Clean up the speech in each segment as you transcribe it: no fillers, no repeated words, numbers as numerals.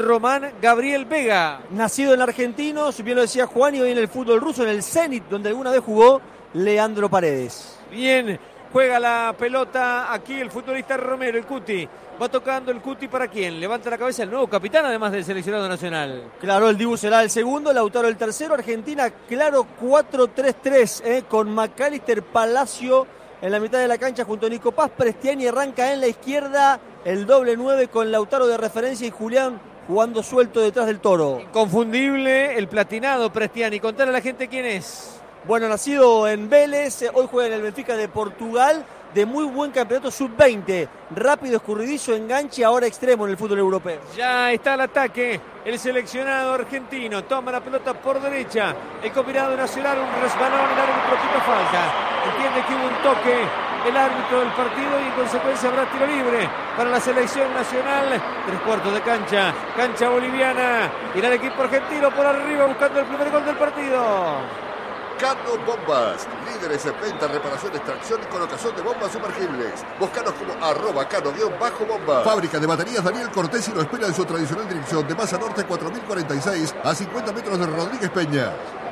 Román Gabriel Vega. Nacido en Argentinos, bien lo decía Juan, y hoy en el fútbol ruso, en el Zenit, donde alguna vez jugó Leandro Paredes. Bien, juega la pelota aquí el futbolista Romero, el Cuti. Va tocando el Cuti para quién. Levanta la cabeza el nuevo capitán, además del seleccionado nacional. Claro, el Dibu será el segundo, Lautaro el tercero. Argentina, claro, 4-3-3, con McAllister, Palacio en la mitad de la cancha junto a Nico Paz. Prestiani arranca en la izquierda, el doble 9 con Lautaro de referencia y Julián jugando suelto detrás del Toro. Inconfundible el platinado Prestiani. Contale a la gente quién es. Bueno, nacido en Vélez, hoy juega en el Benfica de Portugal, de muy buen campeonato sub-20, rápido, escurridizo, enganche, ahora extremo en el fútbol europeo. Ya está el ataque, el seleccionado argentino, toma la pelota por derecha, el combinado nacional, un resbalón, el árbitro quita falta, entiende que hubo un toque el árbitro del partido y en consecuencia habrá tiro libre para la selección nacional. 3/4 de cancha, cancha boliviana, irá el equipo argentino por arriba buscando el primer gol del partido. Cano Bombas, líderes en venta, reparación, extracción y colocación de bombas sumergibles. Búscanos como @cano_bomba. Fábrica de baterías Daniel Cortés y lo espera en su tradicional dirección de Masa Norte 4046 a 50 metros de Rodríguez Peña.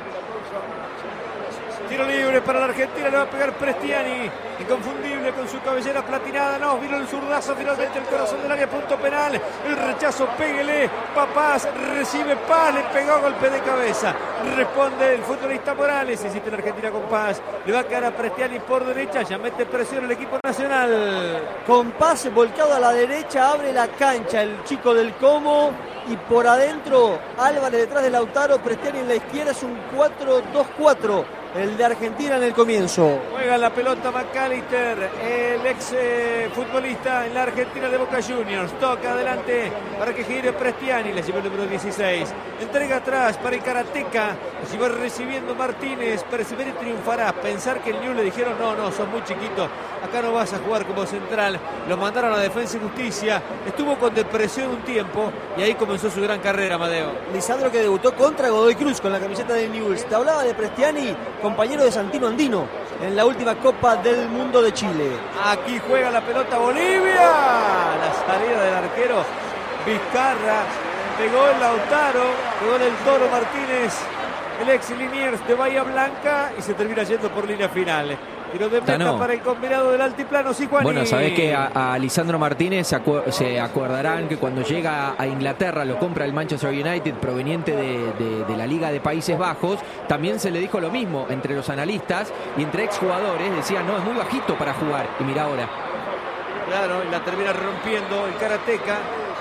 Tiro libre para la Argentina, le va a pegar Prestiani, inconfundible con su cabellera platinada, no, vino el zurdazo finalmente el corazón del área, punto penal, el rechazo, péguele, Paz, recibe Paz, le pegó golpe de cabeza, responde el futbolista Morales, insiste la Argentina con Paz, le va a quedar a Prestiani por derecha, ya mete presión el equipo nacional. Con Paz volcado a la derecha, abre la cancha el chico del Como y por adentro Álvarez detrás de Lautaro, Prestiani en la izquierda, es un 4-2-4. El de Argentina en el comienzo. Juega la pelota McAllister, el ex futbolista en la Argentina de Boca Juniors. Toca adelante para que gire Prestiani, le lleva el número 16. Entrega atrás para el Karateka. Si va recibiendo Martínez, persevera y triunfará. Pensar que el New le dijeron, no, sos muy chiquito, acá no vas a jugar como central. Lo mandaron a Defensa y Justicia. Estuvo con depresión un tiempo y ahí comenzó su gran carrera, Amadeo. Lisandro, que debutó contra Godoy Cruz con la camiseta de Newell's. Te hablaba de Prestiani, compañero de Santino Andino en la última Copa del Mundo de Chile. Aquí juega la pelota Bolivia. La salida del arquero Vizcarra. Pegó el Lautaro, pegó el Toro Martínez, el ex Liniers de Bahía Blanca, y se termina yendo por línea final. Tiro de meta para el combinado del altiplano, sí, Juan. Bueno, sabés que a Lisandro Martínez se acordarán que cuando llega a Inglaterra lo compra el Manchester United proveniente de la Liga de Países Bajos. También se le dijo lo mismo entre los analistas y entre exjugadores. Decían, no, es muy bajito para jugar. Y mira ahora. Claro, y la termina rompiendo el Karateka.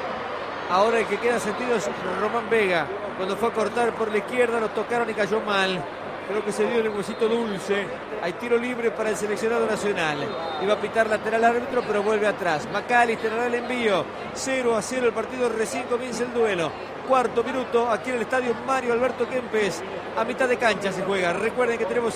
Ahora el que queda sentido es Román Vega. Cuando fue a cortar por la izquierda lo tocaron y cayó mal. Creo que se dio el huesito dulce. Hay tiro libre para el seleccionado nacional. Iba a pitar lateral árbitro, pero vuelve atrás. McAllister hará el envío. 0-0 el partido, recién comienza el duelo. Cuarto minuto aquí en el estadio Mario Alberto Kempes. A mitad de cancha se juega. Recuerden que tenemos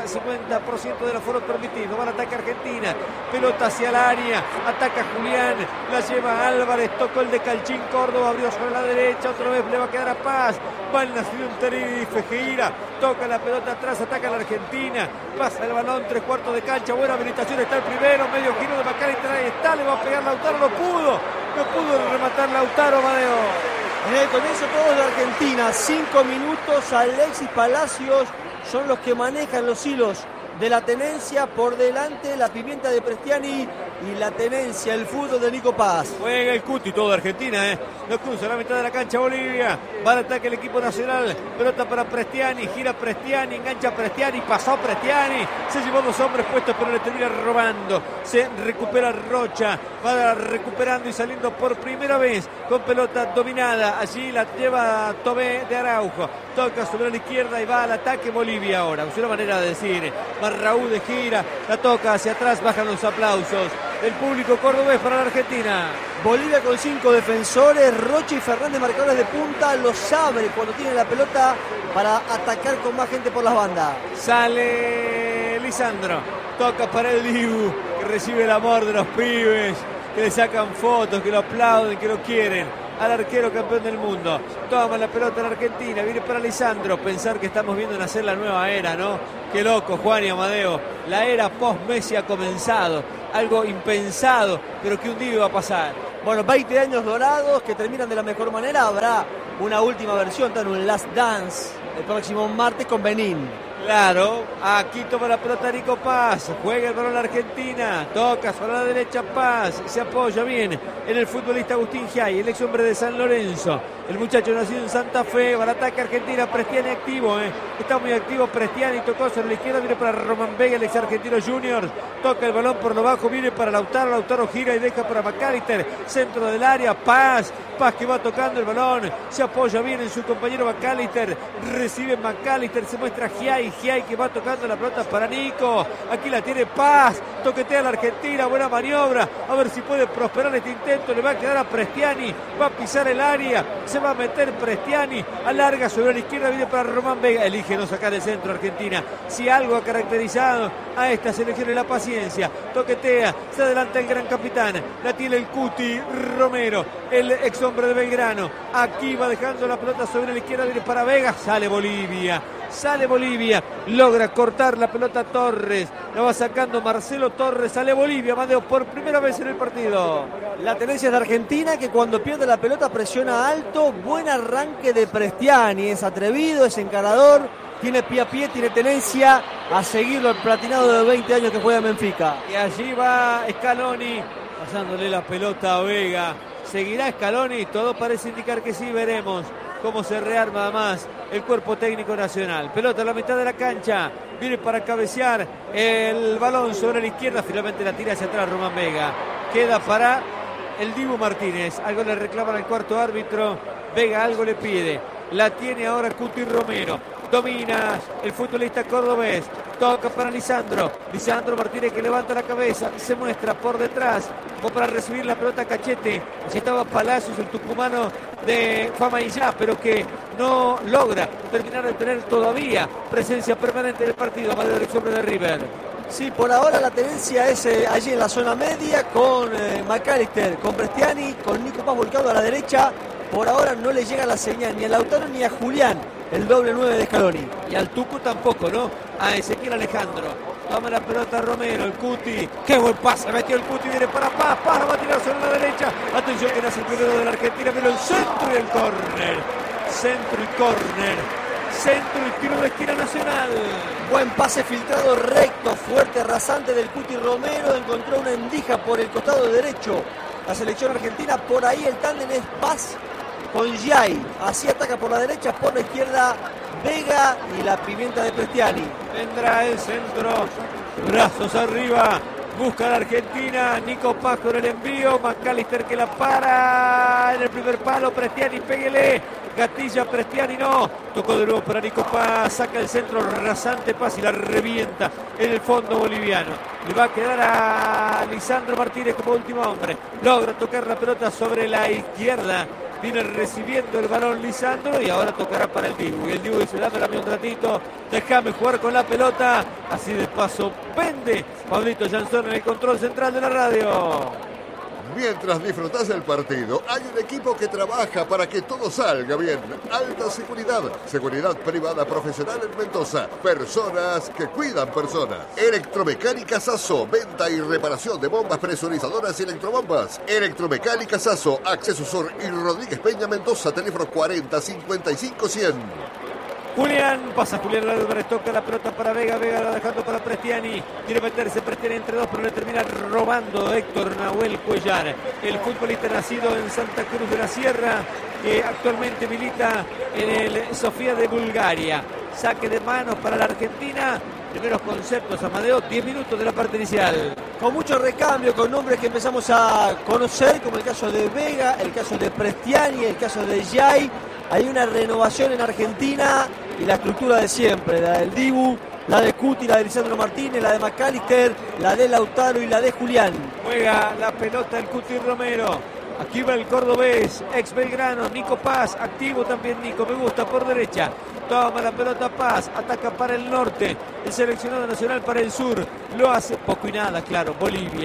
50% del aforo permitido. Va al ataque Argentina. Pelota hacia el área. Ataca Julián. La lleva Álvarez. Tocó el de Calchín Córdoba. Abrió sobre la derecha. Otra vez le va a quedar a Paz. Va el nacido en Tenerife. Fejeira. Toca la pelota atrás. Ataca a la Argentina. Pasa el balón. 3/4 de cancha. Buena habilitación. Está el primero. Medio giro de McAllister. Ahí está. Le va a pegar Lautaro. No pudo rematar Lautaro, Amadeo. En el comienzo todos de Argentina, 5 minutos, Alexis Palacios son los que manejan los hilos de la tenencia, por delante la pimienta de Prestiani y la tenencia, el fútbol de Nico Paz. Juega el Cuti, todo de Argentina, no cruza la mitad de la cancha Bolivia, va al ataque el equipo nacional, pelota para Prestiani, gira Prestiani, engancha Prestiani, pasó Prestiani, se llevó 2 hombres puestos pero le termina robando, se recupera Rocha, va recuperando y saliendo por primera vez con pelota dominada, allí la lleva Tobé de Araujo, toca sobre la izquierda y va al ataque Bolivia ahora, es una manera de decir, Raúl de gira, la toca hacia atrás, bajan los aplausos del público cordobés para la Argentina. Bolivia con 5 defensores, Rocha y Fernández marcadores de punta, los abre cuando tiene la pelota para atacar con más gente por las bandas. Sale Lisandro, toca para el Dibu, que recibe el amor de los pibes, que le sacan fotos, que lo aplauden, que lo quieren. Al arquero campeón del mundo, toma la pelota en Argentina, viene para Lisandro, pensar que estamos viendo nacer la nueva era, ¿no? Qué loco, Juan y Amadeo, la era post-Messi ha comenzado, algo impensado, pero que un día iba a pasar. Bueno, 20 años dorados que terminan de la mejor manera. Habrá una última versión, un Last Dance, el próximo martes con Benín. Claro, aquí toma la pelota Nico Paz, juega el balón la Argentina, toca sobre la derecha Paz, se apoya bien en el futbolista Agustín Giai, el ex hombre de San Lorenzo, el muchacho nacido en Santa Fe, va al ataque Argentina, Prestiani activo, está muy activo Prestiani, tocó sobre la izquierda, viene para Román Vega, el ex argentino Junior, toca el balón por lo bajo, viene para Lautaro gira y deja para McAllister, centro del área, Paz que va tocando el balón, se apoya bien en su compañero McAllister, recibe McAllister, se muestra Giai que va tocando la pelota para Nico, aquí la tiene Paz, toquetea a la Argentina, buena maniobra, a ver si puede prosperar este intento, le va a quedar a Prestiani, va a pisar el área, se va a meter Prestiani, alarga sobre la izquierda, viene para Román Vega, elige no sacar el centro Argentina, si algo ha caracterizado a esta selección es la paciencia, toquetea, se adelanta el gran capitán, la tiene el Cuti Romero, el ex hombre de Belgrano, aquí va dejando la pelota sobre la izquierda, viene para Vega, sale Bolivia, logra cortar la pelota Torres, la va sacando Marcelo Torres, sale Bolivia, Amadeo, por primera vez en el partido. La tendencia es de Argentina, que cuando pierde la pelota presiona alto, buen arranque de Prestiani, es atrevido, es encarador, tiene pie a pie, tiene tenencia a seguirlo el platinado de 20 años que juega en Benfica. Y allí va Scaloni, pasándole la pelota a Vega, seguirá Scaloni, todo parece indicar que sí, veremos cómo se rearma más el cuerpo técnico nacional. Pelota a la mitad de la cancha, viene para cabecear el balón sobre la izquierda, finalmente la tira hacia atrás Román Vega, queda para el Dibu Martínez, algo le reclaman al cuarto árbitro, Vega algo le pide, la tiene ahora Cuti Romero, domina el futbolista cordobés, toca para Lisandro Martínez que levanta la cabeza, se muestra por detrás, va para recibir la pelota Cachete, allí estaba Palacios, el tucumano de fama y ya, pero que no logra terminar de tener todavía presencia permanente en el partido, más del ex hombre de River. Sí, por ahora la tenencia es allí en la zona media con McAllister, con Prestiani, con Nico Paz volcado a la derecha. Por ahora no le llega la señal ni a Lautaro ni a Julián, el doble 9 de Scaloni. Y al Tucu tampoco, ¿no? A Ezequiel Alejandro. Toma la pelota Romero, el Cuti. ¡Qué buen pase! Metió el Cuti, viene para Paz. Paz va a tirar sobre la derecha. Atención que nace el primero de la Argentina, pero el centro y el córner. Centro y tiro de esquina Nacional. Buen pase filtrado recto, fuerte, rasante del Cuti Romero. Encontró una endija por el costado derecho. La selección argentina, por ahí el tándem es Paz con Giai. Así ataca por la derecha, por la izquierda Vega y la pimienta de Prestiani. Vendrá el centro, brazos arriba, busca la Argentina, Nico Paz con el envío, McAllister que la para en el primer palo, Prestiani, péguele, gatilla Prestiani, no, tocó de nuevo para Nico Paz, saca el centro rasante Paz y la revienta en el fondo boliviano. Le va a quedar a Lisandro Martínez como último hombre, logra tocar la pelota sobre la izquierda. Viene recibiendo el balón Lisandro y ahora tocará para el Dibu. Y el Dibu dice, dámela un ratito, déjame jugar con la pelota. Así de paso vende Pablito Janzón en el control central de la radio. Mientras disfrutas del partido, hay un equipo que trabaja para que todo salga bien. Alta Seguridad. Seguridad privada profesional en Mendoza. Personas que cuidan personas. Electromecánica Sasso. Venta y reparación de bombas presurizadoras y electrobombas. Electromecánica Sasso. Acceso Sur y Rodríguez Peña Mendoza. Teléfono 40 55 100. Pasa Julián Álvarez, toca la pelota para Vega la dejando para Prestiani, quiere meterse Prestiani entre dos, pero le termina robando Héctor Nahuel Cuellar, el futbolista nacido en Santa Cruz de la Sierra, que actualmente milita en el Sofía de Bulgaria. Saque de manos para la Argentina, primeros conceptos, Amadeo, 10 minutos de la parte inicial. Con mucho recambio, con nombres que empezamos a conocer, como el caso de Vega, el caso de Prestiani, el caso de Giai. Hay una renovación en Argentina y la estructura de siempre, la del Dibu, la de Cuti, la de Lisandro Martínez, la de McAllister, la de Lautaro y la de Julián. Juega la pelota el Cuti Romero. Aquí va el cordobés, ex Belgrano, Nico Paz, activo también Nico, me gusta por derecha. Toma la pelota Paz, ataca para el norte, el seleccionado nacional para el sur. Lo hace poco y nada, claro, Bolivia.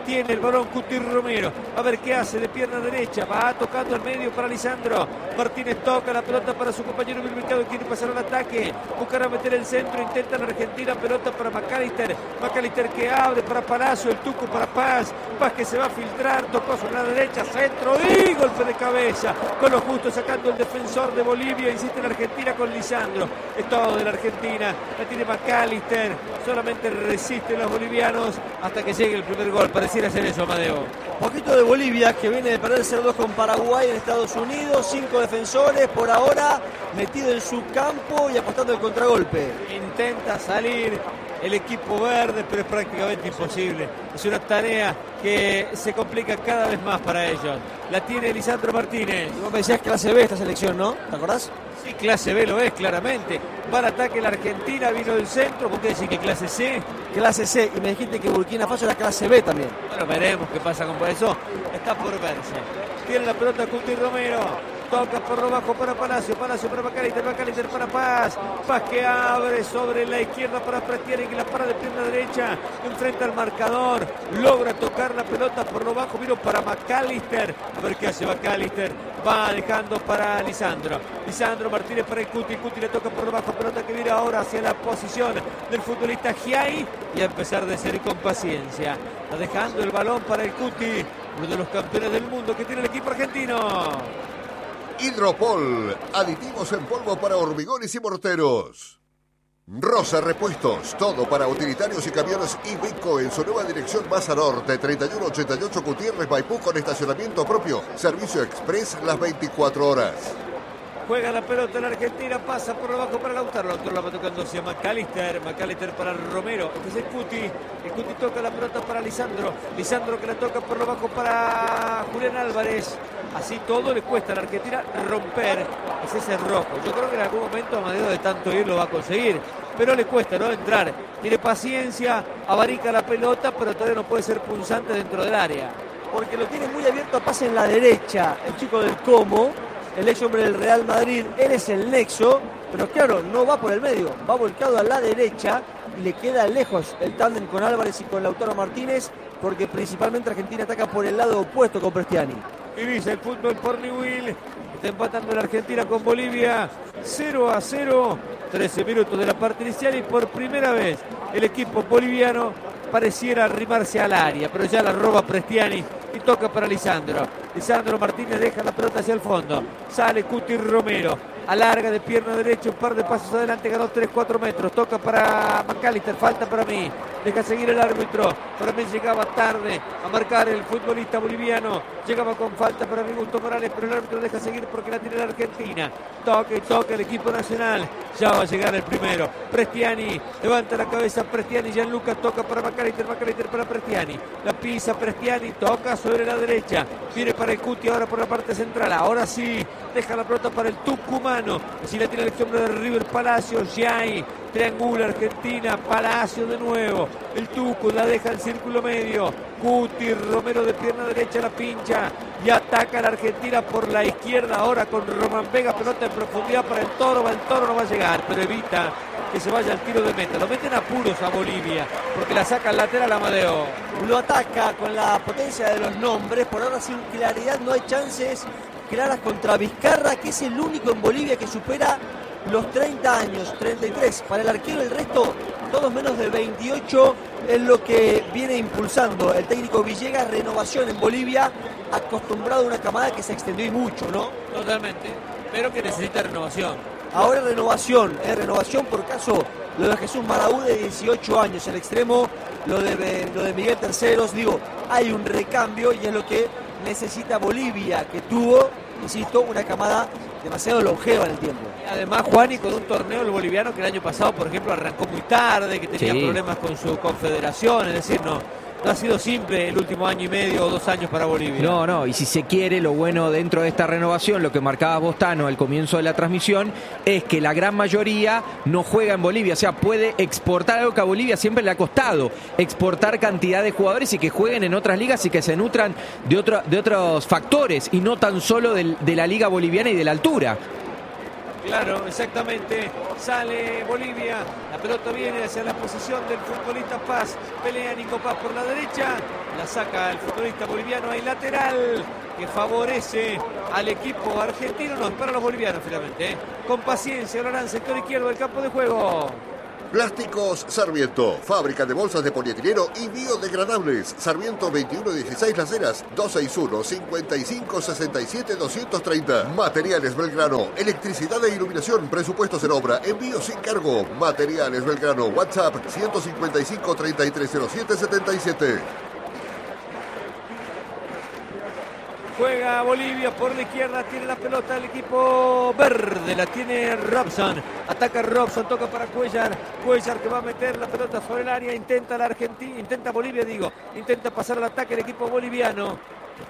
Tiene el balón Cuti Romero. A ver qué hace de pierna derecha. Va tocando al medio para Lisandro. Martínez toca la pelota para su compañero Mercado. Quiere pasar al ataque. Buscar meter el centro. Intenta la Argentina. Pelota para McAllister. McAllister que abre para Palacio. El Tuco para Paz. Paz que se va a filtrar. Tocó sobre la derecha. Centro. Y golpe de cabeza. Con lo justo sacando el defensor de Bolivia. Insiste la Argentina con Lisandro. Es todo de la Argentina. La tiene McAllister. Solamente resisten los bolivianos hasta que llegue el primer gol. Pareciera ser eso, Amadeo. Poquito de Bolivia, que viene de perder 0-2 con Paraguay en Estados Unidos. 5 defensores por ahora, metido en su campo y apostando el contragolpe. Intenta salir el equipo verde, pero es prácticamente imposible. Es una tarea que se complica cada vez más para ellos. La tiene Lisandro Martínez. Y vos me decías clase B esta selección, ¿no? ¿Te acordás? Sí, clase B lo es, claramente. Va al ataque la Argentina, vino del centro. ¿Por qué decís que clase C? Clase C, y me dijiste que Burkina Faso era clase B también. Bueno, veremos qué pasa con eso. Está por verse. Tiene la pelota Cuti Romero. Toca por lo bajo para Palacio. Palacio para McAllister. McAllister para Paz. Paz que abre sobre la izquierda para Prestieri, que la para de pierna derecha. Enfrenta al marcador. Logra tocar la pelota por lo bajo. Vino para McAllister. A ver qué hace McAllister. Va dejando para Lisandro. Lisandro Martínez para el Cuti. Cuti le toca por lo bajo. Pelota que viene ahora hacia la posición del futbolista Giai. Y a empezar de ser con paciencia. Está dejando el balón para el Cuti. Uno de los campeones del mundo que tiene el equipo argentino. Hidropol, aditivos en polvo para hormigones y morteros. Rosa Repuestos, todo para utilitarios y camiones Iveco en su nueva dirección Massa Norte, 3188 Gutiérrez, Maipú, con estacionamiento propio, servicio express las 24 horas. Juega la pelota en la Argentina, pasa por abajo para Lautaro. Lautaro la va tocando hacia McAllister. McAllister para Romero. Este es el Cuti. El Cuti toca la pelota para Lisandro. Lisandro que la toca por abajo para Julián Álvarez. Así todo le cuesta a la Argentina romper ese rojo. Yo creo que en algún momento Amadeo de tanto ir lo va a conseguir. Pero le cuesta, ¿no? Entrar. Tiene paciencia, abarica la pelota, pero todavía no puede ser punzante dentro del área. Porque lo tiene muy abierto a pase en la derecha. El chico del Como. El ex hombre del Real Madrid, él es el nexo, pero claro, no va por el medio, va volcado a la derecha y le queda lejos el tándem con Álvarez y con Lautaro Martínez, porque principalmente Argentina ataca por el lado opuesto con Prestiani. Y dice el fútbol por Newell, está empatando la Argentina con Bolivia, 0-0, 13 minutos de la parte inicial y por primera vez el equipo boliviano pareciera arrimarse al área, pero ya la roba Prestiani y toca para Lisandro. Lisandro Martínez deja la pelota hacia el fondo. Sale Cuti Romero. Alarga de pierna derecha, un par de pasos adelante, ganó 3-4 metros. Toca para McAllister, falta para mí. Deja seguir el árbitro. Para mí llegaba tarde a marcar el futbolista boliviano. Llegaba con falta para mi gusto Morales, pero el árbitro deja seguir porque la tiene la Argentina. Toca y toca el equipo nacional. Ya va a llegar el primero. Prestiani, levanta la cabeza Prestiani. Gianluca toca para McAllister, McAllister para Prestiani. La pisa Prestiani, toca sobre la derecha. Viene para el Cuti ahora por la parte central. Ahora sí, deja la pelota para el tucumano. Así la tiene el hombre de River Palacio. Giai, triangula Argentina. Palacio de nuevo. El Tuco la deja en círculo medio. Cuti Romero de pierna derecha la pincha. Y ataca a la Argentina por la izquierda. Ahora con Román Vega. Pelota en profundidad para el Toro. El Toro no va a llegar, pero evita que se vaya al tiro de meta. Lo meten apuros a Bolivia porque la saca al lateral Amadeo. Lo ataca con la potencia de los nombres. Por ahora sin claridad no hay chances claras contra Vizcarra, que es el único en Bolivia que supera los 30 años, 33. Para el arquero el resto, todos menos de 28, es lo que viene impulsando el técnico Villegas. Renovación en Bolivia, acostumbrado a una camada que se extendió y mucho, ¿no? Totalmente, pero que necesita renovación. Ahora renovación por caso lo de Jesús Maraú de 18 años, el extremo, lo de Miguel Terceros. Digo, hay un recambio y es lo que necesita Bolivia, que tuvo, insisto, una camada demasiado longeva en el tiempo. Además, Juani, con un torneo el boliviano que el año pasado, por ejemplo, arrancó muy tarde, que tenía problemas con su confederación, es decir, no ha sido simple el último año y medio o 2 años para Bolivia. No, y si se quiere, lo bueno dentro de esta renovación, lo que marcaba Bostano al comienzo de la transmisión, es que la gran mayoría no juega en Bolivia, o sea, puede exportar algo que a Bolivia siempre le ha costado, exportar cantidad de jugadores y que jueguen en otras ligas y que se nutran de otros factores y no tan solo de la liga boliviana y de la altura. Claro, exactamente. Sale Bolivia. La pelota viene hacia la posición del futbolista Paz. Pelea Nico Paz por la derecha. La saca el futbolista boliviano. Hay lateral que favorece al equipo argentino. No, para los bolivianos finalmente. Con paciencia lo harán sector izquierdo del campo de juego. Plásticos Sarmiento, fábrica de bolsas de polietileno y biodegradables. Sarmiento 2116 Las Heras, 261-5567-230. Materiales Belgrano, electricidad e iluminación, presupuestos en obra, envío sin cargo. Materiales Belgrano, WhatsApp 155-3307-77. Juega Bolivia por la izquierda, tiene la pelota el equipo verde, la tiene Robson, ataca Robson, toca para Cuellar que va a meter la pelota sobre el área, intenta Bolivia, intenta pasar al ataque el equipo boliviano,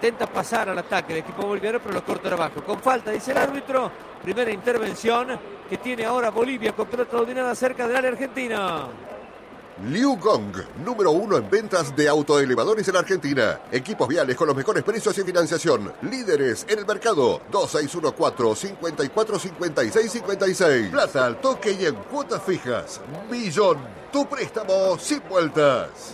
pero lo corta abajo, con falta, dice el árbitro. Primera intervención que tiene ahora Bolivia con pelota dominada cerca del área argentina. Liu Gong, número 1 en ventas de autoelevadores en Argentina. Equipos viales con los mejores precios y financiación. Líderes en el mercado. 2614-545656. Plata al toque y en cuotas fijas. Millón, tu préstamo sin vueltas.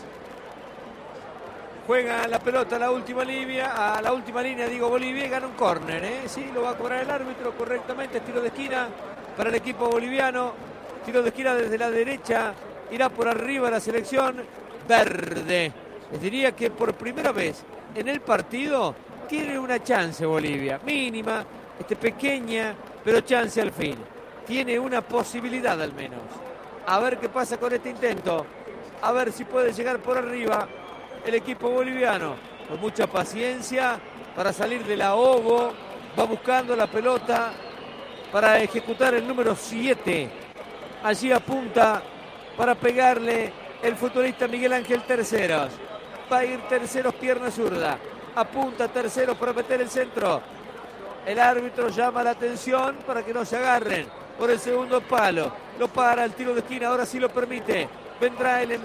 Juega la pelota a la última línea, Bolivia, gana un córner, Sí, lo va a cobrar el árbitro correctamente, tiro de esquina para el equipo boliviano. Tiro de esquina desde la derecha. Irá por arriba la selección verde. Les diría que por primera vez en el partido tiene una chance Bolivia. Mínima, pequeña, pero chance al fin. Tiene una posibilidad al menos. A ver qué pasa con este intento. A ver si puede llegar por arriba el equipo boliviano. Con mucha paciencia para salir del ahogo. Va buscando la pelota para ejecutar el número 7. Allí apunta para pegarle el futbolista Miguel Ángel Terceros. Va a ir Terceros, pierna zurda. Apunta Terceros para meter el centro. El árbitro llama la atención para que no se agarren por el segundo palo. Lo para el tiro de esquina, ahora sí lo permite. Vendrá el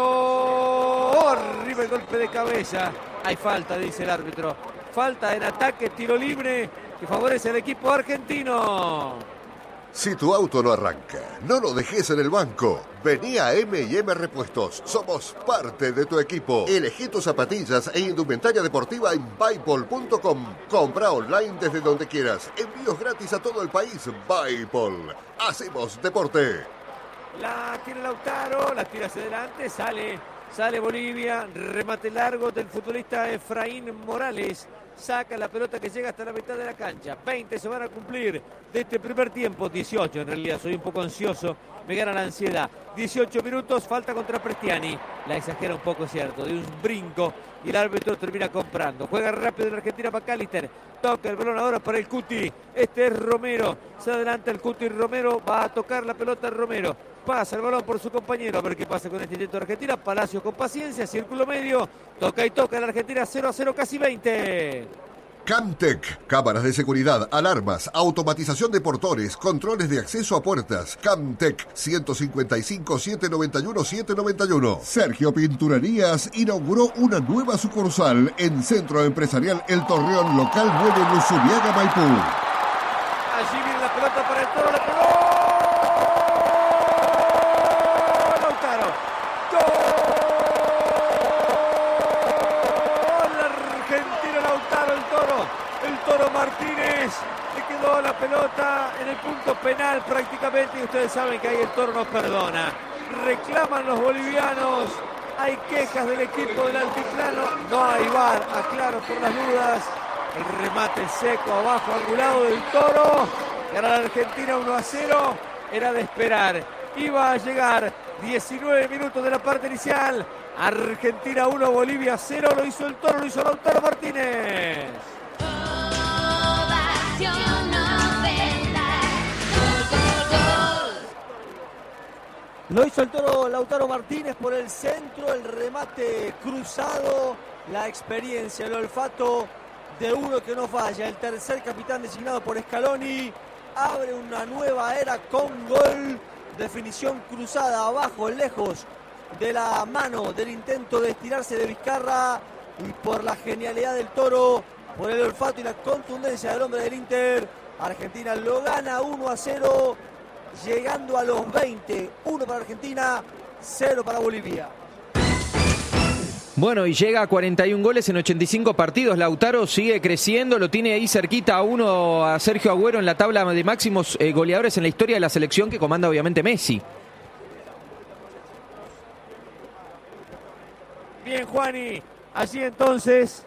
envío. Arriba el golpe de cabeza. Hay falta, dice el árbitro. Falta en ataque, tiro libre que favorece al equipo argentino. Si tu auto no arranca, no lo dejes en el banco. Vení a M&M Repuestos. Somos parte de tu equipo. Elegí tus zapatillas e indumentaria deportiva en Buypol.com. Compra online desde donde quieras. Envíos gratis a todo el país. Buypol. Hacemos deporte. La tiene Lautaro, la tira hacia adelante, sale Bolivia. Remate largo del futbolista Efraín Morales. Saca la pelota que llega hasta la mitad de la cancha. 20 se van a cumplir de este primer tiempo. 18 en realidad, soy un poco ansioso. Me gana la ansiedad. 18 minutos, falta contra Prestiani. La exagera un poco, cierto, de un brinco. Y el árbitro termina comprando. Juega rápido en Argentina McAllister. Toca el balón ahora para el Cuti. Este es Romero. Se adelanta el Cuti Romero. Va a tocar la pelota Romero. Pasa el balón por su compañero. A ver qué pasa con este intento de Argentina. Palacio con paciencia. Círculo medio. Toca y toca en la Argentina. 0-0, casi 20. Camtec, cámaras de seguridad, alarmas, automatización de portones, controles de acceso a puertas. Camtec, 155-791-791. Sergio Pinturerías inauguró una nueva sucursal en Centro Empresarial El Torreón, local 9 en Usubiaga, Maipú. Allí viene la pelota para el Toro, la pegó. Lautaro. ¡Gol! Argentino Lautaro, el Toro Martínez. Le quedó la pelota en el punto penal prácticamente y ustedes saben que ahí el Toro nos perdona. Reclaman los bolivianos. Hay quejas del equipo del altiplano. No hay VAR, aclaro por las dudas. El remate seco abajo, angulado del Toro. Gana la Argentina 1-0. Era de esperar. Iba a llegar 19 minutos de la parte inicial. Argentina 1, Bolivia 0. Lo hizo el Toro, lo hizo Lautaro Martínez. Lo hizo el Toro Lautaro Martínez por el centro, el remate cruzado, la experiencia, el olfato de uno que no falla. El tercer capitán designado por Scaloni abre una nueva era con gol. Definición cruzada, abajo, lejos de la mano del intento de estirarse de Vizcarra. Y por la genialidad del Toro, por el olfato y la contundencia del hombre del Inter, Argentina lo gana 1-0, llegando a los 20. 1 para Argentina, 0 para Bolivia. Bueno, y llega a 41 goles en 85 partidos. Lautaro sigue creciendo, lo tiene ahí cerquita a uno a Sergio Agüero en la tabla de máximos goleadores en la historia de la selección, que comanda obviamente Messi. Bien, Juani, allí entonces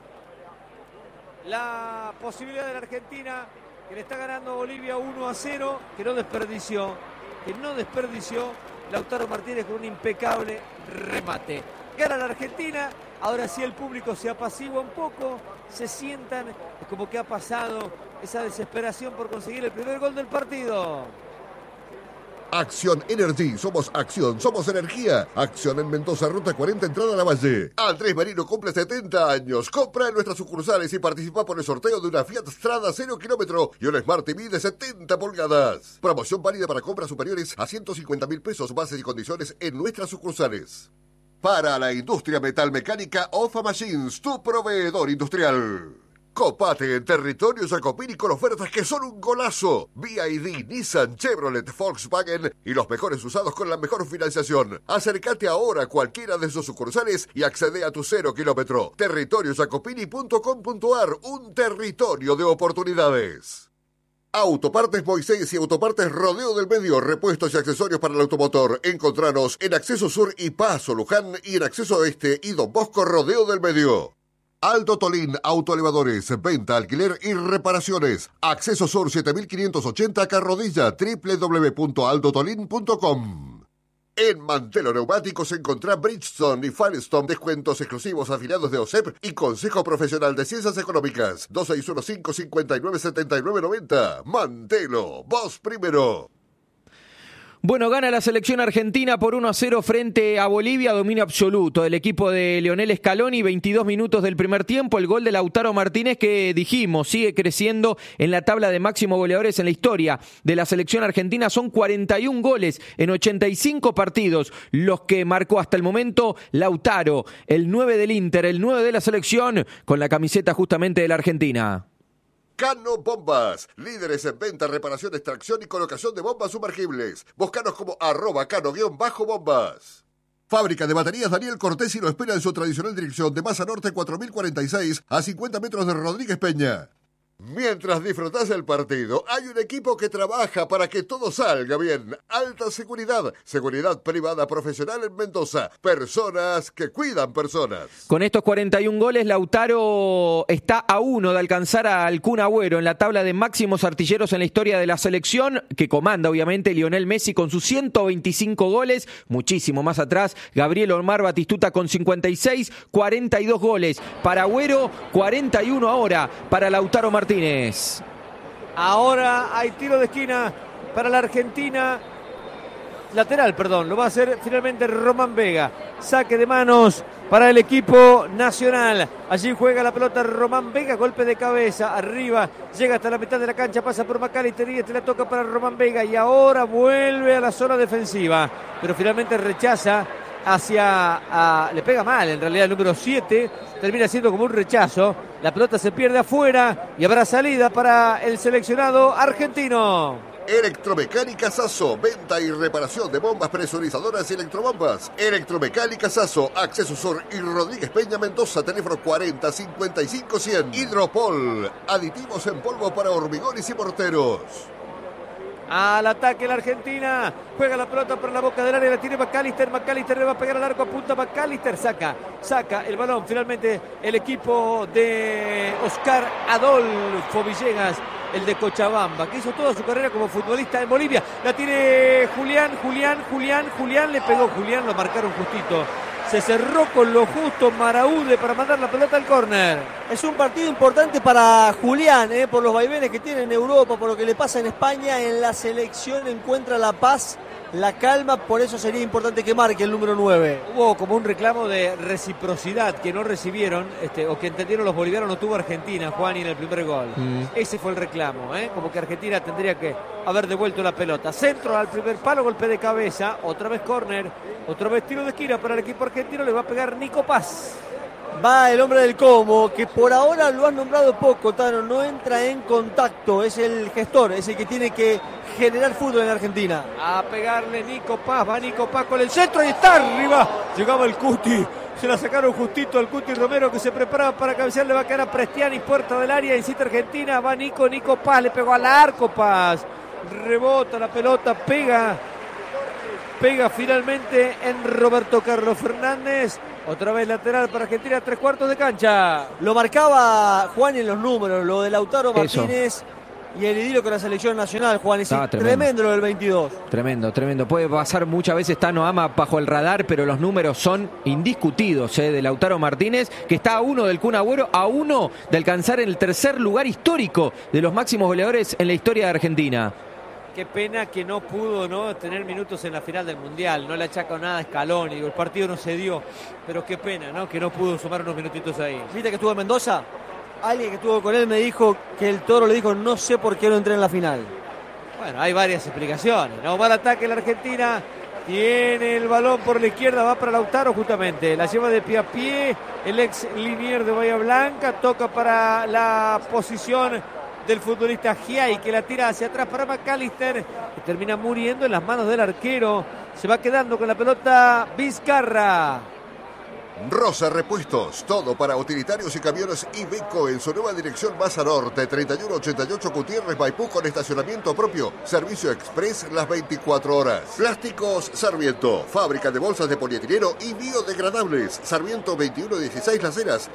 la posibilidad de la Argentina, que le está ganando a Bolivia 1-0, que no desperdició Lautaro Martínez con un impecable remate. Gana la Argentina, ahora sí el público se apacigua un poco, se sientan, es como que ha pasado esa desesperación por conseguir el primer gol del partido. Acción Energy, somos acción, somos energía. Acción en Mendoza, ruta 40, entrada a la Valle. Andrés Marino cumple 70 años. Compra en nuestras sucursales y participa por el sorteo de una Fiat Strada 0 kilómetro y una Smart TV de 70 pulgadas. Promoción válida para compras superiores a 150.000 pesos, bases y condiciones en nuestras sucursales. Para la industria metalmecánica, OFA Machines, tu proveedor industrial. Copate en territorio Jacopini con ofertas que son un golazo. BYD, Nissan, Chevrolet, Volkswagen y los mejores usados con la mejor financiación. Acércate ahora a cualquiera de sus sucursales y accede a tu 0 kilómetro. territoriojacopini.com.ar, un territorio de oportunidades. Autopartes Moisés y Autopartes Rodeo del Medio, repuestos y accesorios para el automotor. Encontranos en Acceso Sur y Paso Luján y en Acceso Este y Don Bosco Rodeo del Medio. Aldo Tolín Autoelevadores, venta, alquiler y reparaciones. Acceso Sur 7580 Carrodilla, www.aldotolin.com. En Mantelo Neumáticos encontrá Bridgestone y Firestone, descuentos exclusivos afiliados de OSEP y Consejo Profesional de Ciencias Económicas. 2615-597990. Mantelo, vos primero. Bueno, gana la selección argentina por 1-0 frente a Bolivia, dominio absoluto del equipo de Lionel Scaloni, 22 minutos del primer tiempo, el gol de Lautaro Martínez que dijimos, sigue creciendo en la tabla de máximos goleadores en la historia de la selección argentina, son 41 goles en 85 partidos, los que marcó hasta el momento Lautaro, el 9 del Inter, el 9 de la selección, con la camiseta justamente de la Argentina. Cano Bombas, líderes en venta, reparación, extracción y colocación de bombas sumergibles. Búscanos como @cano_bombas. Fábrica de baterías Daniel Cortesi lo espera en su tradicional dirección de Masa Norte 4046 a 50 metros de Rodríguez Peña. Mientras disfrutás el partido, hay un equipo que trabaja para que todo salga bien. Alta seguridad, seguridad privada profesional en Mendoza. Personas que cuidan personas. Con estos 41 goles, Lautaro está a 1 de alcanzar al Kun Agüero en la tabla de máximos artilleros en la historia de la selección, que comanda obviamente Lionel Messi con sus 125 goles. Muchísimo más atrás, Gabriel Omar Batistuta con 56, 42 goles. Para Agüero, 41 ahora para Lautaro Martínez. Ahora hay tiro de esquina para la Argentina. Lateral, lo va a hacer finalmente Román Vega. Saque de manos para el equipo nacional. Allí juega la pelota Román Vega, golpe de cabeza, arriba, llega hasta la mitad de la cancha, pasa por McAllister y la toca para Román Vega y ahora vuelve a la zona defensiva, pero finalmente rechaza le pega mal en realidad el número 7, termina siendo como un rechazo, la pelota se pierde afuera y habrá salida para el seleccionado argentino. Electromecánica Sasso, venta y reparación de bombas presurizadoras y electrobombas. Electromecánica Sasso, Acceso Sur y Rodríguez Peña Mendoza, teléfono 40-55-100. Hidropol, aditivos en polvo para hormigones y morteros. Al ataque la Argentina, juega la pelota por la boca del área, la tiene McAllister le va a pegar al arco, apunta McAllister, saca el balón finalmente el equipo de Oscar Adolfo Villegas, el de Cochabamba, que hizo toda su carrera como futbolista en Bolivia. La tiene Julián, le pegó Julián, lo marcaron justito. Se cerró con lo justo Maraude para mandar la pelota al córner. Es un partido importante para Julián, por los vaivenes que tiene en Europa, por lo que le pasa en España. En la selección encuentra la paz, la calma, por eso sería importante que marque el número 9. Hubo como un reclamo de reciprocidad que no recibieron, o que entendieron los bolivianos, no tuvo Argentina, Juani, en el primer gol. Ese fue el reclamo, como que Argentina tendría que haber devuelto la pelota. Centro al primer palo, golpe de cabeza, otra vez córner, otra vez tiro de esquina para el equipo argentino, le va a pegar Nico Paz. Va el hombre del combo, que por ahora lo has nombrado poco, Tano, no entra en contacto, es el gestor, es el que tiene que generar fútbol en Argentina. A pegarle Nico Paz, va Nico Paz con el centro y está arriba. Llegaba el Cuti, se la sacaron justito al Cuti Romero, que se preparaba para cabecear, le va a quedar a Prestiani, puerta del área, incita Argentina, va Nico Paz, le pegó al arco Paz, rebota la pelota, pega finalmente en Roberto Carlos Fernández. Otra vez lateral para Argentina, 3/4 de cancha. Lo marcaba Juan en los números, lo de Lautaro Martínez y el idilio con la selección nacional, Juan. Es tremendo lo del 22. Tremendo. Puede pasar muchas veces Tano Ama bajo el radar, pero los números son indiscutidos de Lautaro Martínez, que está a 1 del Kun Agüero, a 1 de alcanzar el tercer lugar histórico de los máximos goleadores en la historia de Argentina. Qué pena que no pudo tener minutos en la final del Mundial. No le achacó nada a Scaloni. El partido no se dio. Pero qué pena, que no pudo sumar unos minutitos ahí. ¿Viste que estuvo en Mendoza? Alguien que estuvo con él me dijo que el Toro le dijo no sé por qué no entré en la final. Bueno, hay varias explicaciones. Va al ataque la Argentina. Tiene el balón por la izquierda. Va para Lautaro justamente. La lleva de pie a pie. El ex linier de Bahía Blanca. Toca para la posición del futbolista Giai, que la tira hacia atrás para McAllister, que termina muriendo en las manos del arquero. Se va quedando con la pelota Vizcarra. Rosa Repuestos, todo para utilitarios y camiones Iveco en su nueva dirección Masa Norte, 3188 Gutiérrez Maipú, con estacionamiento propio, servicio express las 24 horas. Plásticos Sarmiento, fábrica de bolsas de polietileno y biodegradables. Sarmiento 2116 Las Heras,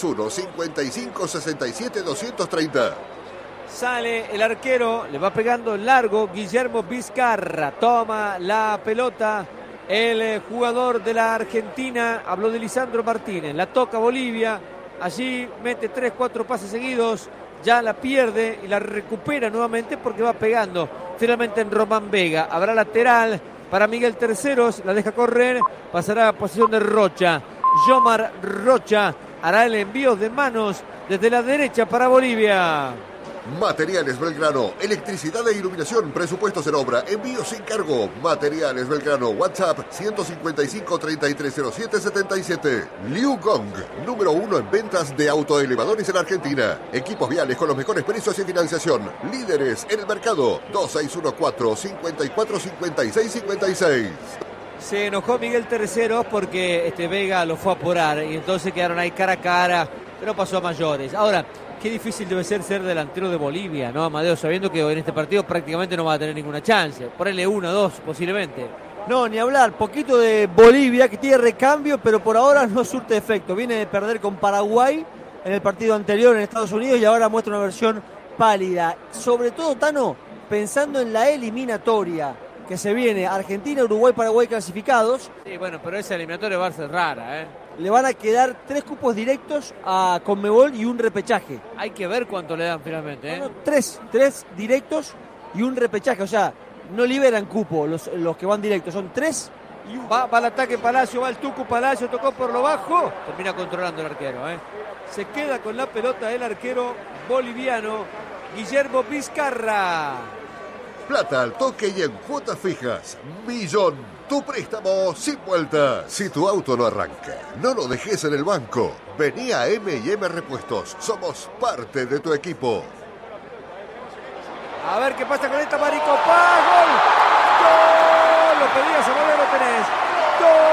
261-5567-230. Sale el arquero, le va pegando largo Guillermo Vizcarra. Toma la pelota el jugador de la Argentina. Habló de Lisandro Martínez. La toca Bolivia. Allí mete 3-4 pases seguidos. Ya la pierde y la recupera nuevamente porque va pegando finalmente en Román Vega. Habrá lateral para Miguel Terceros. La deja correr. Pasará a posición de Rocha. Yomar Rocha hará el envío de manos desde la derecha para Bolivia. Materiales Belgrano, electricidad e iluminación, presupuestos en obra, envío sin cargo. Materiales Belgrano, WhatsApp 155-3307-77. Liu Gong, número 1 en ventas de autoelevadores en Argentina. Equipos viales con los mejores precios y financiación. Líderes en el mercado, 2614-545656. Se enojó Miguel Terceros porque Vega lo fue a apurar y entonces quedaron ahí cara a cara, pero pasó a mayores. Ahora, qué difícil debe ser delantero de Bolivia, ¿no, Amadeo? Sabiendo que en este partido prácticamente no va a tener ninguna chance. Ponerle 1 o 2 posiblemente. No, ni hablar. Poquito de Bolivia, que tiene recambio, pero por ahora no surte efecto. Viene de perder con Paraguay en el partido anterior en Estados Unidos y ahora muestra una versión pálida. Sobre todo, Tano, pensando en la eliminatoria que se viene. Argentina, Uruguay, Paraguay clasificados. Sí, bueno, pero esa eliminatoria va a ser rara, Le van a quedar 3 cupos directos a Conmebol y un repechaje. Hay que ver cuánto le dan finalmente, No, 3 directos y un repechaje. O sea, no liberan cupo los que van directos. Son 3 y 1. Va al ataque Palacio, va el Tucu Palacio, tocó por lo bajo. Termina controlando el arquero, Se queda con la pelota el arquero boliviano Guillermo Vizcarra. Plata al toque y en cuotas fijas. Millón. Tu préstamo sin vuelta. Si tu auto no arranca, no lo dejes en el banco. Vení a M&M Repuestos. Somos parte de tu equipo. A ver qué pasa con esta Marico Paz. ¡Gol! ¡Gol! Lo pedías, Amadeo, lo tenés. ¡Gol!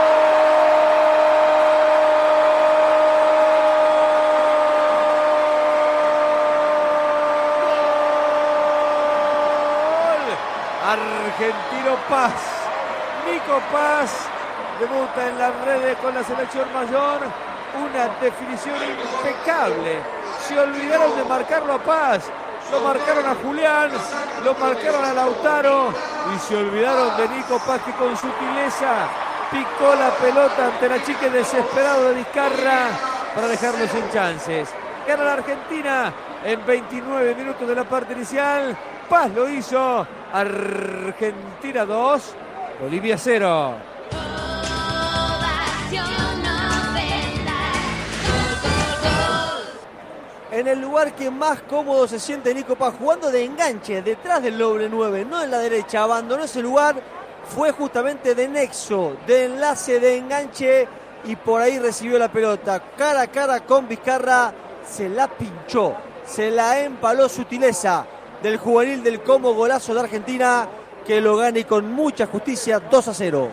Argentino Paz. Nico Paz debuta en las redes con la selección mayor. Una definición impecable. Se olvidaron de marcarlo a Paz. Lo marcaron a Julián, lo marcaron a Lautaro y se olvidaron de Nico Paz, que con sutileza picó la pelota ante la chica desesperado de Vizcarra para dejarlo sin chances. Gana la Argentina en 29 minutos de la parte inicial. Paz lo hizo. Argentina 2, Bolivia 0. En el lugar que más cómodo se siente Nico Paz, jugando de enganche, detrás del doble 9, no en la derecha, abandonó ese lugar, fue justamente de nexo, de enlace, de enganche y por ahí recibió la pelota. Cara a cara con Vizcarra, se la pinchó, se la empaló. Sutileza del juvenil del Como, golazo de Argentina que lo gana y con mucha justicia, 2-0.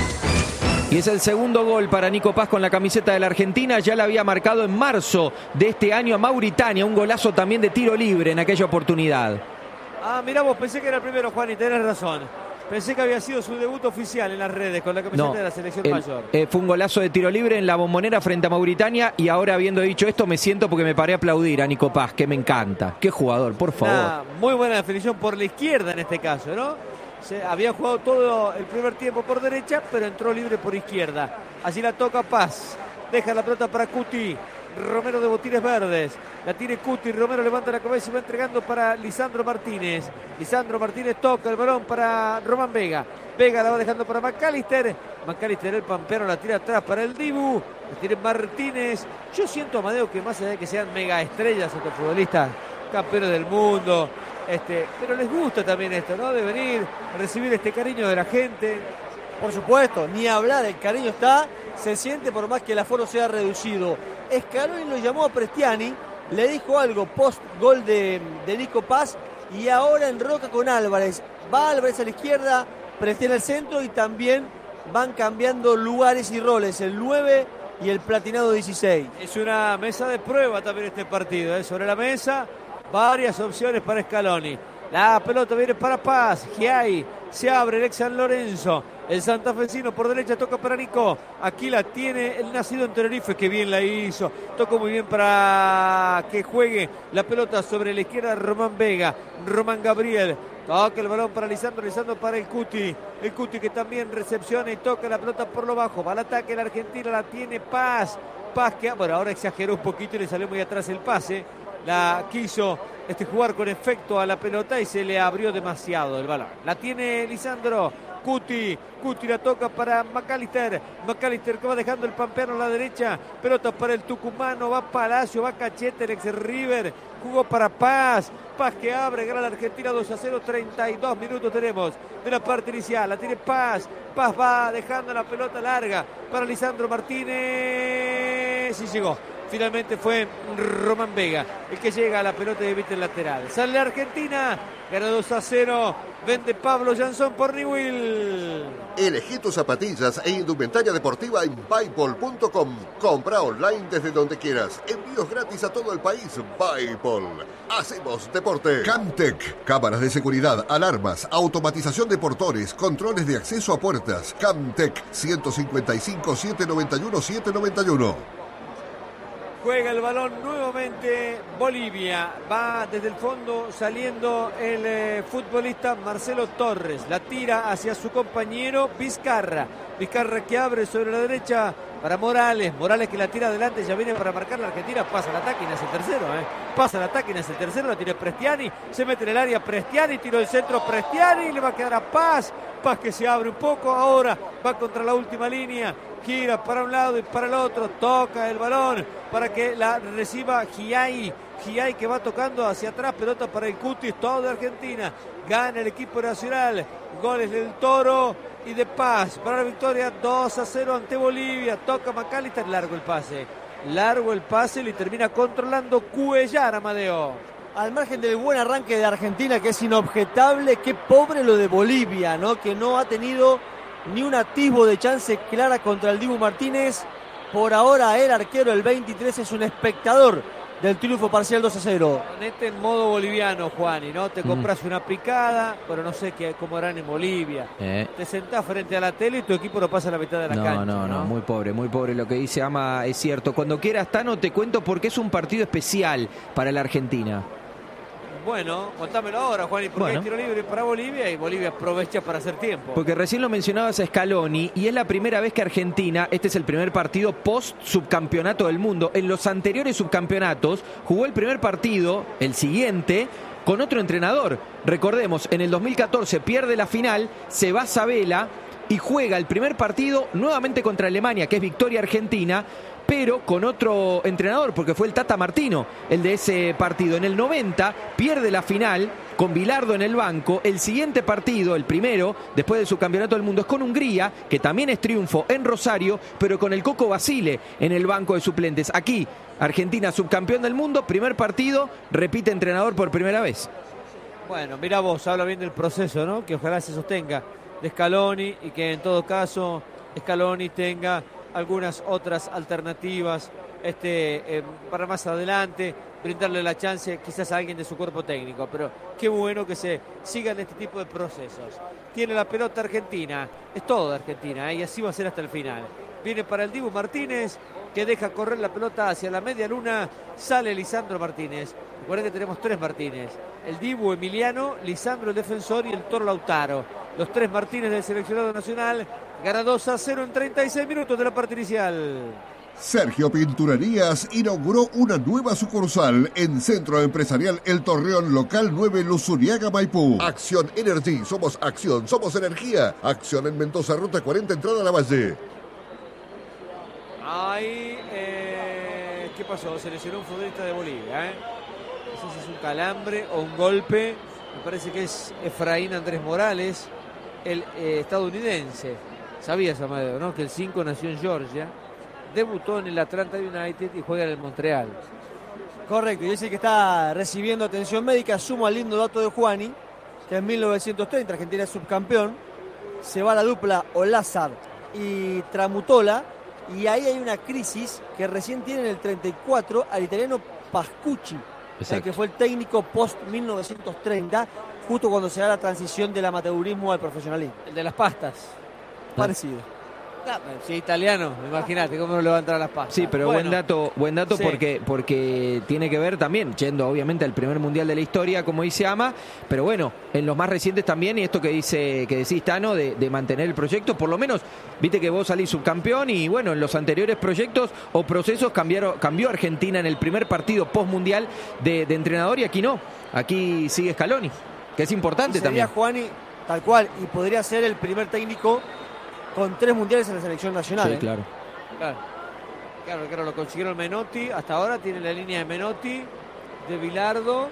Y es el segundo gol para Nico Paz con la camiseta de la Argentina. Ya la había marcado en marzo de este año a Mauritania. Un golazo también de tiro libre en aquella oportunidad. Mirá vos, pensé que era el primero, Juan, y tenés razón. Pensé que había sido su debut oficial en las redes con la camiseta de la selección mayor. Fue un golazo de tiro libre en la Bombonera frente a Mauritania. Y ahora, habiendo dicho esto, me siento porque me paré a aplaudir a Nico Paz, que me encanta. Qué jugador, por favor. Muy buena definición por la izquierda en este caso, ¿no? Había jugado todo el primer tiempo por derecha, pero entró libre por izquierda. Allí la toca Paz. Deja la pelota para Cuti. Romero de botines verdes. La tiene Cuti. Romero levanta la cabeza y va entregando para Lisandro Martínez. Lisandro Martínez toca el balón para Román Vega. Vega la va dejando para McAllister. McAllister, el pampeano, la tira atrás para el Dibu. La tiene Martínez. Yo siento, Amadeo, que más allá de que sean mega estrellas estos futbolistas, campeones del mundo, pero les gusta también esto, ¿no? De venir a recibir este cariño de la gente. Por supuesto, ni hablar, el cariño está, se siente por más que el aforo sea reducido. Scaloni lo llamó a Prestiani, le dijo algo post gol de Nico Paz y ahora enroca con Álvarez. Va Álvarez a la izquierda, Prestiani al centro y también van cambiando lugares y roles, el 9 y el platinado 16. Es una mesa de prueba también este partido, sobre la mesa. Varias opciones para Scaloni. La pelota viene para Paz. Giai se abre el ex San Lorenzo. El santafesino por derecha toca para Nico. Aquí la tiene el nacido en Tenerife. Que bien la hizo. Tocó muy bien para que juegue la pelota sobre la izquierda. Román Vega. Román Gabriel. Toca el balón para Lisandro. Lisandro para el Cuti. El Cuti que también recepciona y toca la pelota por lo bajo. Va al ataque la Argentina. La tiene Paz. Paz que ahora exageró un poquito y le salió muy atrás el pase. La quiso jugar con efecto a la pelota y se le abrió demasiado el balón. La tiene Lisandro. Cuti la toca para McAllister. McAllister que va dejando el pampeano a la derecha. Pelota para el tucumano. Va Palacio, va Cachete, el ex River. Jugó para Paz. Paz que abre, gana la Argentina 2-0. 32 minutos tenemos de la parte inicial. La tiene Paz. Paz va dejando la pelota larga para Lisandro Martínez. Y llegó. Finalmente fue Román Vega el que llega a la pelota y evita el lateral. Sale la Argentina, gana 2-0. Vende Pablo Jansson por Newell. Elegí tus zapatillas e indumentaria deportiva en Buypol.com. Compra online desde donde quieras. Envíos gratis a todo el país. Buypol. Hacemos deporte. Camtec. Cámaras de seguridad, alarmas, automatización de portones, controles de acceso a puertas. Camtec 155 791 791. Juega el balón nuevamente Bolivia. Va desde el fondo saliendo el futbolista Marcelo Torres. La tira hacia su compañero Vizcarra. Vizcarra que abre sobre la derecha para Morales. Morales que la tira adelante. Ya viene para marcar la Argentina. Pasa el ataque y nace el tercero. Pasa el ataque y nace el tercero. La tira Prestiani. Se mete en el área Prestiani. Tiro del centro Prestiani. Le va a quedar a Paz. Paz que se abre un poco. Ahora va contra la última línea. Gira para un lado y para el otro. Toca el balón para que la reciba Giai. Giai que va tocando hacia atrás. Pelota para el Cutis. Todo de Argentina. Gana el equipo nacional. Goles del Toro y de Paz. Para la victoria 2-0 ante Bolivia. Toca McAllister. Largo el pase. Y termina controlando Cuellar, Amadeo. Al margen del buen arranque de Argentina, que es inobjetable, qué pobre lo de Bolivia, ¿no? Que no ha tenido ni un atisbo de chance clara contra el Dibu Martínez. Por ahora el arquero, el 23, es un espectador del triunfo parcial 2-0. Ponete en modo boliviano, Juani, ¿no? Te compras una picada, pero no sé cómo harán en Bolivia. Te sentás frente a la tele y tu equipo no pasa la mitad de la cancha. No, muy pobre lo que dice Ama, es cierto. Cuando quieras, Tano, te cuento porque es un partido especial para la Argentina. Bueno, contámelo ahora, Juan, porque hay tiro libre para Bolivia y Bolivia aprovecha para hacer tiempo. Porque recién lo mencionabas a Scaloni y es la primera vez que Argentina, este es el primer partido post-subcampeonato del mundo. En los anteriores subcampeonatos jugó el primer partido, el siguiente, con otro entrenador. Recordemos, en el 2014 pierde la final, se va Sabela, y juega el primer partido nuevamente contra Alemania, que es victoria argentina, pero con otro entrenador, porque fue el Tata Martino el de ese partido. En el 90 pierde la final con Bilardo en el banco. El siguiente partido, el primero, después de su campeonato del mundo, es con Hungría, que también es triunfo en Rosario, pero con el Coco Basile en el banco de suplentes. Aquí, Argentina subcampeón del mundo, primer partido, repite entrenador por primera vez. Bueno, mira vos, habla bien del proceso, ¿no? Que ojalá se sostenga de Scaloni y que en todo caso Scaloni tenga algunas otras alternativas para más adelante, brindarle la chance quizás a alguien de su cuerpo técnico, pero qué bueno que se sigan este tipo de procesos. Tiene la pelota Argentina, es todo de Argentina, y así va a ser hasta el final. Viene para el Dibu Martínez, que deja correr la pelota hacia la media luna, sale Lisandro Martínez. Recuerden que tenemos 3 Martínez, el Dibu Emiliano, Lisandro el defensor y el Toro Lautaro. Los 3 Martínez del seleccionado nacional. Gana 2-0 en 36 minutos de la parte inicial. Sergio Pinturerías inauguró una nueva sucursal en Centro Empresarial El Torreón, local 9, Luzuriaga, Maipú. Acción Energy, somos acción, somos energía. Acción en Mendoza, ruta 40, entrada a la Valle. Ahí, ¿qué pasó? Se lesionó un futbolista de Bolivia, No sé si es un calambre o un golpe. Me parece que es Efraín Andrés Morales, el estadounidense. Sabías, Amadeo, ¿no? Que el 5 nació en Georgia, debutó en el Atlanta United y juega en el Montreal. Correcto, y dice que está recibiendo atención médica. Sumo al lindo dato de Juani, que en 1930 Argentina es subcampeón. Se va la dupla Olazar y Tramutola, y ahí hay una crisis que recién tiene en el 34 al italiano Pascucci, que fue el técnico post-1930, justo cuando se da la transición del amateurismo al profesionalismo. El de las pastas. Parecido. Si es italiano, imagínate cómo no le va a entrar a las pastas. Sí, pero bueno, buen dato sí. porque tiene que ver también, yendo obviamente al primer mundial de la historia, como dice Ama, pero bueno, en los más recientes también, y esto que decís, Tano, de mantener el proyecto, por lo menos, viste que vos salís subcampeón, y bueno, en los anteriores proyectos o procesos cambió Argentina en el primer partido postmundial de entrenador, y aquí no, aquí sigue Scaloni, que es importante también. Juani, tal cual, y podría ser el primer técnico con 3 mundiales en la selección nacional. Sí, claro. Claro, lo consiguieron Menotti. Hasta ahora tiene la línea de Menotti, de Bilardo,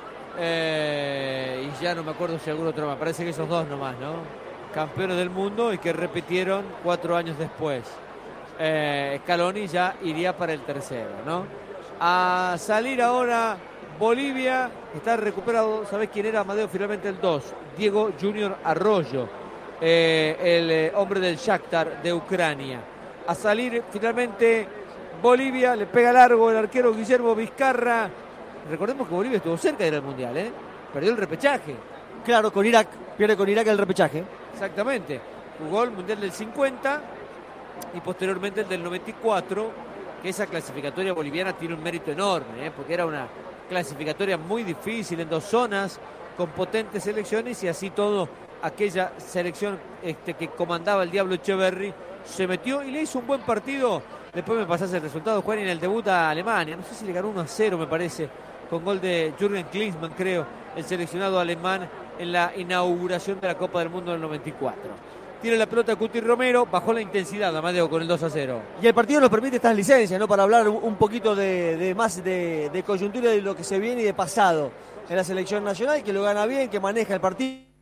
y ya no me acuerdo si algún otro más. Parece que esos 2 nomás, ¿no? Campeones del mundo y que repitieron 4 años después. Scaloni ya iría para el tercero, ¿no? A salir ahora Bolivia, está recuperado. ¿Sabés quién era, Amadeo? Finalmente el 2, Diego Junior Arroyo. El hombre del Shakhtar de Ucrania. A salir finalmente Bolivia, le pega largo el arquero Guillermo Vizcarra. Recordemos que Bolivia estuvo cerca de ir al Mundial, perdió el repechaje. Claro, con Irak, pierde con Irak el repechaje. Exactamente, jugó el Mundial del 50 y posteriormente el del 94, que esa clasificatoria boliviana tiene un mérito enorme, porque era una clasificatoria muy difícil en 2 zonas, con potentes selecciones, y así todo aquella selección que comandaba el Diablo Echeverri se metió y le hizo un buen partido. Después me pasás el resultado, Juan, en el debut a Alemania, no sé si le ganó 1-0, me parece, con gol de Jürgen Klinsmann, creo, el seleccionado alemán, en la inauguración de la Copa del Mundo del 94. Tiene la pelota Cuti Romero, bajó la intensidad, Amadeo, con el 2-0. Y el partido nos permite estas licencias, ¿no? Para hablar un poquito de más de coyuntura de lo que se viene y de pasado en la selección nacional, que lo gana bien, que maneja el partido.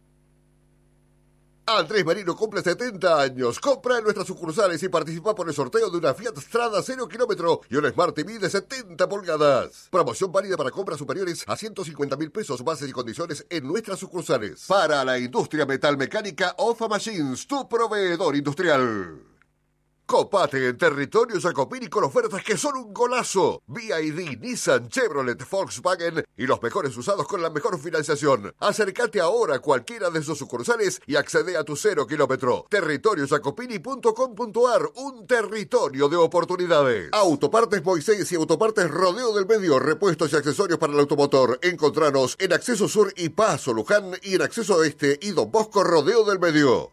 Andrés Marino cumple 70 años. Compra en nuestras sucursales y participa por el sorteo de una Fiat Strada 0 kilómetro y un Smart TV de 70 pulgadas. Promoción válida para compras superiores a 150.000 pesos. Bases y condiciones en nuestras sucursales. Para la industria metalmecánica, OFA Machines, tu proveedor industrial. Copate en territorio Jacopini con ofertas que son un golazo. BYD, Nissan, Chevrolet, Volkswagen y los mejores usados con la mejor financiación. Acércate ahora a cualquiera de sus sucursales y accede a tu 0 kilómetro. Territoriojacopini.com.ar, un territorio de oportunidades. Autopartes Moisés y Autopartes Rodeo del Medio, repuestos y accesorios para el automotor. Encontranos en Acceso Sur y Paso Luján, y en Acceso Este y Don Bosco Rodeo del Medio.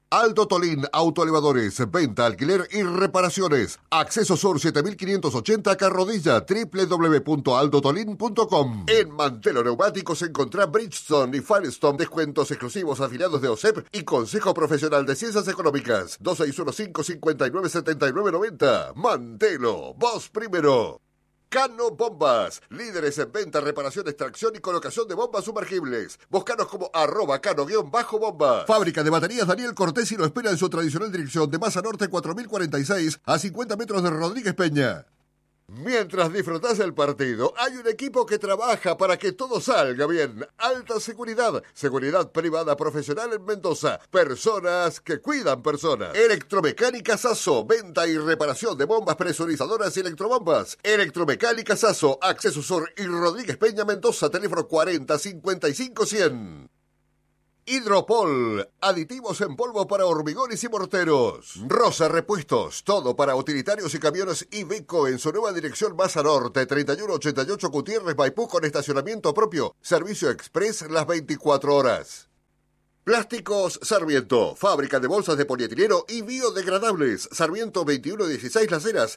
Aldo Tolín Autoelevadores, venta, alquiler y reparaciones. Acceso Sur 7580 Carrodilla, www.aldotolin.com. En Mantelo Neumáticos encontrá Bridgestone y Firestone, descuentos exclusivos afiliados de OSEP y Consejo Profesional de Ciencias Económicas. 2615-597990. Mantelo, vos primero. Cano Bombas, líderes en venta, reparación, extracción y colocación de bombas sumergibles. Búscanos como @cano_bomba. Fábrica de baterías Daniel Cortés y lo espera en su tradicional dirección de Masa Norte 4046 a 50 metros de Rodríguez Peña. Mientras disfrutás el partido, hay un equipo que trabaja para que todo salga bien. Alta seguridad, seguridad privada profesional en Mendoza. Personas que cuidan personas. Electromecánica Sasso, venta y reparación de bombas presurizadoras y electrobombas. Electromecánica Sasso, Acceso Sur y Rodríguez Peña, Mendoza, teléfono 40 55 100. Hidropol, aditivos en polvo para hormigones y morteros. Rosa Repuestos, todo para utilitarios y camiones Iveco en su nueva dirección Masa Norte, 3188 Gutiérrez Maipú con estacionamiento propio. Servicio express las 24 horas. Plásticos Sarmiento, fábrica de bolsas de polietileno y biodegradables. Sarmiento 2116 Las Heras,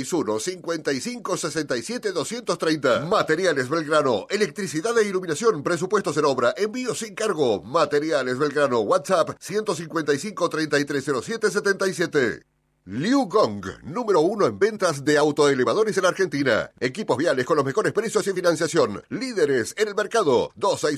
261-5567-230. Materiales Belgrano, electricidad e iluminación, presupuestos en obra, envío sin cargo. Materiales Belgrano, WhatsApp 155-3307-77. Liu Gong, número 1 en ventas de autoelevadores en Argentina. Equipos viales con los mejores precios y financiación. Líderes en el mercado.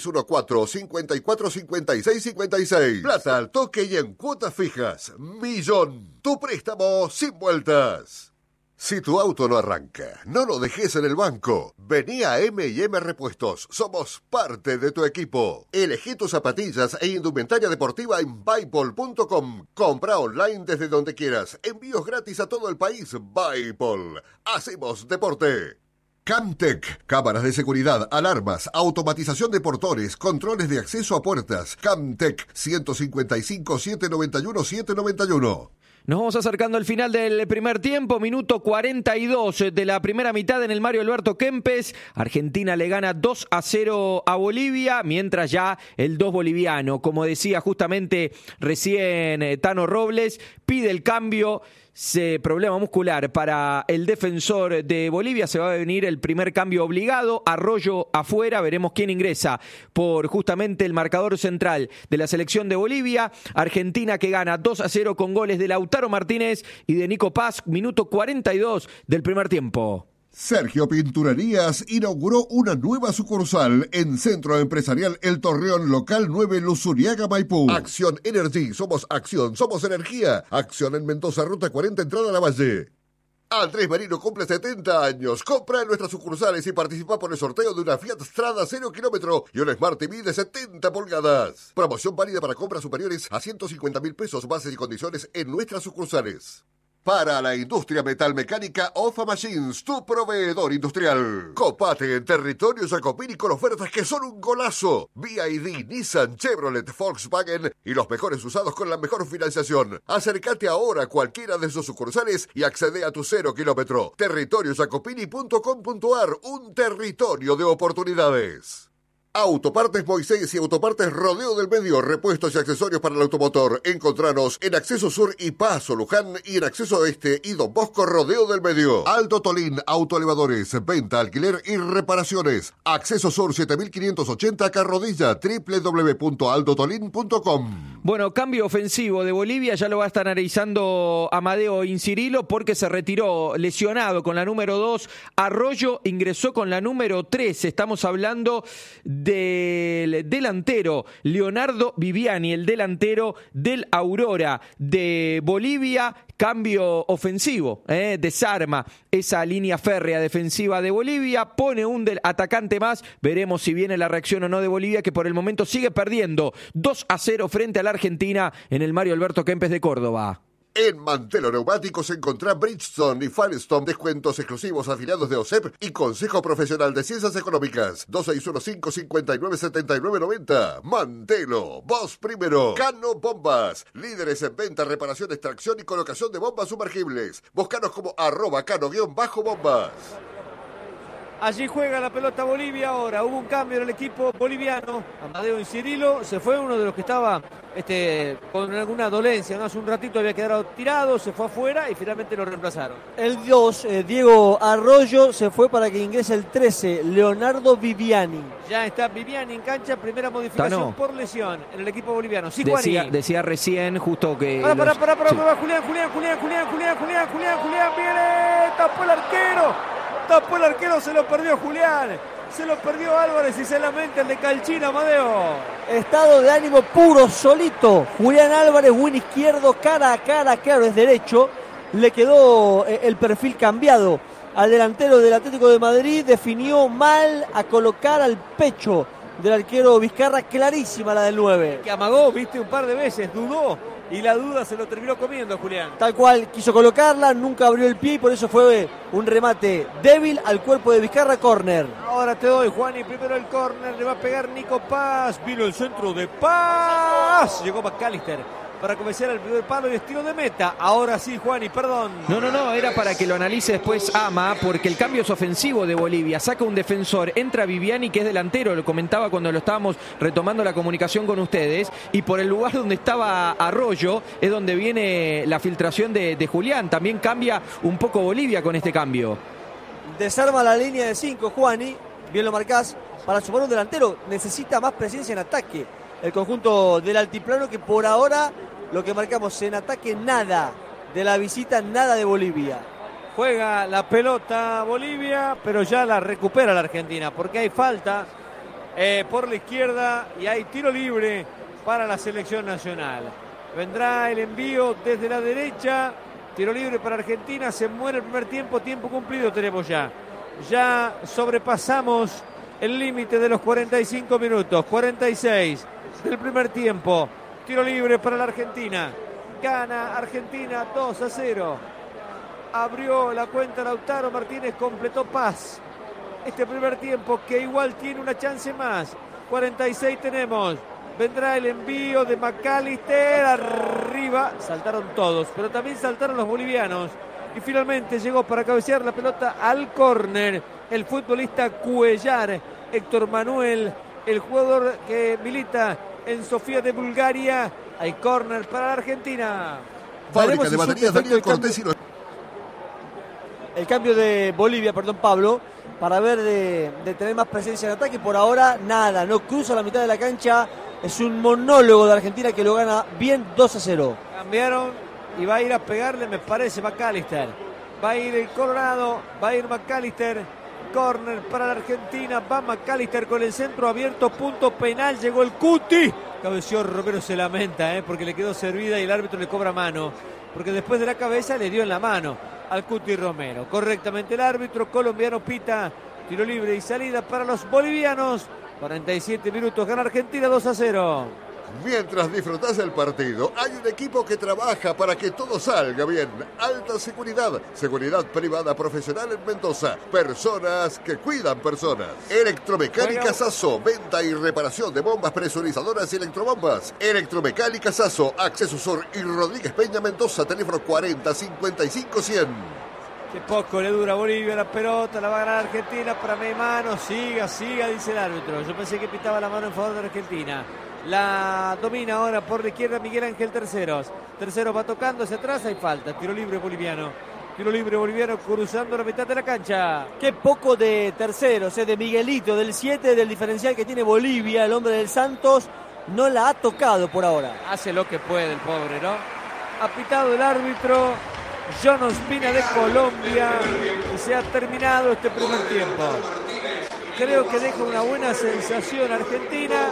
2614-545656. Plata al toque y en cuotas fijas. Millón. Tu préstamo sin vueltas. Si tu auto no arranca, no lo dejes en el banco. Vení a M&M Repuestos. Somos parte de tu equipo. Elegí tus zapatillas e indumentaria deportiva en Buypol.com. Compra online desde donde quieras. Envíos gratis a todo el país. Buypol. Hacemos deporte. Camtech, cámaras de seguridad, alarmas, automatización de portones, controles de acceso a puertas. Camtech, 155-791-791. Nos vamos acercando al final del primer tiempo, minuto 42 de la primera mitad en el Mario Alberto Kempes. Argentina le gana 2-0 a Bolivia, mientras ya el 2 boliviano, como decía justamente recién Tano Robles, pide el cambio. Problema muscular para el defensor de Bolivia, se va a venir el primer cambio obligado, Arroyo afuera, veremos quién ingresa por justamente el marcador central de la selección de Bolivia. Argentina que gana 2-0 con goles de Lautaro Martínez y de Nico Paz, minuto 42 del primer tiempo. Sergio Pinturerías inauguró una nueva sucursal en Centro Empresarial El Torreón, local 9 Luzuriaga, Maipú. Acción Energy, somos acción, somos energía. Acción en Mendoza, ruta 40, entrada a la Valle. Andrés Marino cumple 70 años. Compra en nuestras sucursales y participa por el sorteo de una Fiat Strada 0 kilómetro y un Smart TV de 70 pulgadas. Promoción válida para compras superiores a 150.000 pesos, bases y condiciones en nuestras sucursales. Para la industria metalmecánica, OFA Machines, tu proveedor industrial. Copate en territorio Jacopini con ofertas que son un golazo. BYD, Nissan, Chevrolet, Volkswagen y los mejores usados con la mejor financiación. Acércate ahora a cualquiera de sus sucursales y accede a tu 0 kilómetro. Territoriojacopini.com.ar, un territorio de oportunidades. Autopartes Moisés y Autopartes Rodeo del Medio, repuestos y accesorios para el automotor. Encontranos en Acceso Sur y Paso Luján y en Acceso Este y Don Bosco Rodeo del Medio. Aldo Tolín Autoelevadores, venta, alquiler y reparaciones. Acceso Sur 7580 Carrodilla, www.aldotolin.com. Bueno, cambio ofensivo de Bolivia, ya lo va a estar analizando Amadeo Incirilo porque se retiró lesionado con la número 2. Arroyo ingresó con la número 3. Estamos hablando del delantero Leonardo Viviani, el delantero del Aurora de Bolivia. Cambio ofensivo, desarma esa línea férrea defensiva de Bolivia, pone un atacante más, veremos si viene la reacción o no de Bolivia, que por el momento sigue perdiendo 2-0 frente a la Argentina en el Mario Alberto Kempes de Córdoba. En Mantelo Neumáticos encontrá Bridgestone y Firestone, descuentos exclusivos afiliados de OSEP y Consejo Profesional de Ciencias Económicas. 2615-597990. Mantelo, vos primero. Cano Bombas, líderes en venta, reparación, extracción y colocación de bombas sumergibles. Búscanos como @cano_bombas. Allí juega la pelota Bolivia ahora. Hubo un cambio en el equipo boliviano. Amadeo y Cirilo. Se fue uno de los que estaba con alguna dolencia, ¿no? Hace un ratito había quedado tirado, se fue afuera y finalmente lo reemplazaron. El 2, Diego Arroyo, se fue para que ingrese el 13, Leonardo Viviani. Ya está Viviani en cancha. Primera modificación por lesión en el equipo boliviano. Sí, decía recién justo que... Para, Julián, viene, tapó el arquero, se lo perdió Julián, se lo perdió Álvarez y se lamenta el de Calchín, Amadeo. Estado de ánimo puro, solito. Julián Álvarez, win izquierdo, cara a cara, claro, es derecho. Le quedó el perfil cambiado al delantero del Atlético de Madrid, definió mal a colocar al pecho del arquero Vizcarra, clarísima la del 9. Que amagó, viste, un par de veces, dudó. Y la duda se lo terminó comiendo, Julián. Tal cual, quiso colocarla, nunca abrió el pie y por eso fue un remate débil al cuerpo de Vizcarra, córner. Ahora te doy, Juani, primero el córner, le va a pegar Nico Paz. Vino el centro de Paz. Llegó McAllister para comenzar el primer palo y estilo de meta. Ahora sí, Juani, perdón. No, era para que lo analice después Ama, porque el cambio es ofensivo de Bolivia. Saca un defensor, entra Viviani, que es delantero, lo comentaba cuando lo estábamos retomando la comunicación con ustedes, y por el lugar donde estaba Arroyo es donde viene la filtración de Julián. También cambia un poco Bolivia con este cambio. Desarma la línea de 5, Juani, bien lo marcás, para sumar un delantero. Necesita más presencia en ataque el conjunto del altiplano, que por ahora lo que marcamos en ataque, nada de la visita, nada de Bolivia. Juega la pelota Bolivia, pero ya la recupera la Argentina, porque hay falta por la izquierda y hay tiro libre para la selección nacional. Vendrá el envío desde la derecha, tiro libre para Argentina, se muere el primer tiempo, tiempo cumplido tenemos ya. Ya sobrepasamos el límite de los 45 minutos, 46 del primer tiempo. Tiro libre para la Argentina. Gana Argentina 2-0. Abrió la cuenta Lautaro Martínez, completó Paz. Este primer tiempo que igual tiene una chance más. 46 tenemos. Vendrá el envío de McAllister. Arriba. Saltaron todos, pero también saltaron los bolivianos. Y finalmente llegó para cabecear la pelota al córner el futbolista Cuellar, Héctor Manuel, el jugador que milita en Sofía de Bulgaria. Hay córner para la Argentina. Fábrica de baterías Daniel Cortés y los... El cambio de Bolivia, Pablo, para ver de tener más presencia en ataque. Por ahora nada, no cruza la mitad de la cancha. Es un monólogo de Argentina que lo gana bien 2-0. Cambiaron y va a ir a pegarle, me parece, McAllister. Va a ir el Colorado, va a ir McAllister. Córner para la Argentina, va McAllister con el centro abierto, punto penal, llegó el Cuti. Cabeció Romero, se lamenta, porque le quedó servida y el árbitro le cobra mano, porque después de la cabeza le dio en la mano al Cuti Romero. Correctamente el árbitro colombiano pita, tiro libre y salida para los bolivianos. 47 minutos, gana Argentina 2-0. Mientras disfrutás del partido, hay un equipo que trabaja para que todo salga bien. Alta seguridad, seguridad privada profesional en Mendoza. Personas que cuidan personas. Electromecánica Sasso, venta y reparación de bombas presurizadoras y electrobombas. Electromecánica Sasso, Acceso Sur y Rodríguez Peña, Mendoza, teléfono 40 55 100. Qué poco le dura a Bolivia la pelota, la va a ganar Argentina para mi mano. Siga, dice el árbitro. Yo pensé que pitaba la mano en favor de Argentina. La domina ahora por la izquierda Miguel Ángel Terceros. Terceros va tocando hacia atrás, hay falta. Tiro libre boliviano. Tiro libre boliviano cruzando la mitad de la cancha. Qué poco de Terceros, de Miguelito, del 7, del diferencial que tiene Bolivia, el hombre del Santos. No la ha tocado por ahora. Hace lo que puede el pobre, ¿no? Ha pitado el árbitro John Ospina de Colombia y se ha terminado este primer tiempo. Creo que deja una buena sensación Argentina.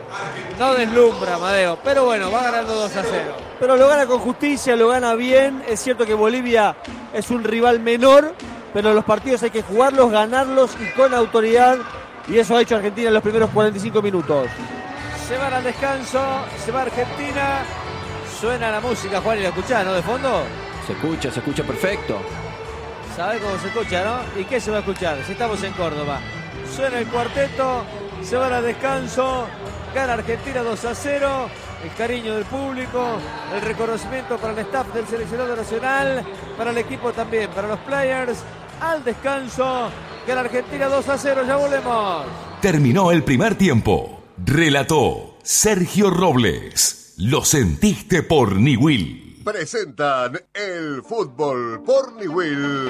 No deslumbra, Amadeo, pero bueno, va ganando 2-0. Pero lo gana con justicia, lo gana bien. Es cierto que Bolivia es un rival menor, pero los partidos hay que jugarlos, ganarlos y con autoridad. Y eso ha hecho Argentina en los primeros 45 minutos. Se van al descanso, se va Argentina. Suena la música, Juan, y la escuchás, ¿no? De fondo. Se escucha perfecto. ¿Sabés cómo se escucha, no? ¿Y qué se va a escuchar? Si estamos en Córdoba. Suena el cuarteto, se van al descanso. Gana Argentina 2-0, el cariño del público, el reconocimiento para el staff del seleccionado nacional, para el equipo también, para los players. Al descanso, Gana Argentina 2-0, ya volvemos. Terminó el primer tiempo. Relató Sergio Robles. Lo sentiste por Niwil. Presentan el fútbol por Niwil.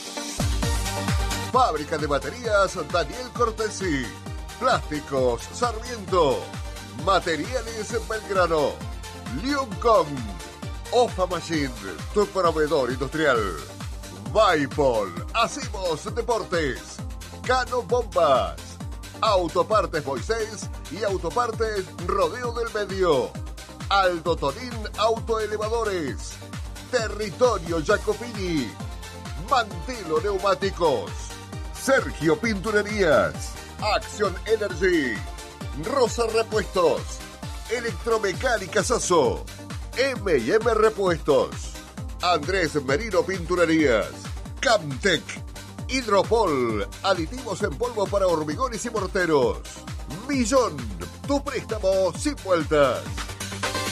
Fábrica de baterías Daniel Cortesi. Plásticos Sarmiento. Materiales Belgrano. Liuncom. Ofa Machine, tu proveedor industrial. Vaipol, hacemos deportes. Cano Bombas. Autopartes Moisés y Autopartes Rodeo del Medio. Aldo Tonín Autoelevadores. Territorio Jacopini. Mantelo Neumáticos. Sergio Pinturerías. Action Energy. Rosa Repuestos. Electromecánica Sasso. M&M Repuestos. Andrés Merino Pinturerías. Camtec. Hidropol. Aditivos en polvo para hormigones y morteros. Millón. Tu préstamo sin vueltas.